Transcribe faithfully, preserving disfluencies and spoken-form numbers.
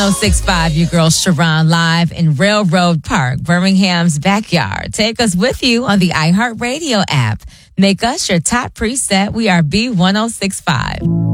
oh six point five, your girl Sharon, live in Railroad Park, Birmingham's backyard. Take us with you on the iHeartRadio app. Make us your top preset. We are B ten sixty-five.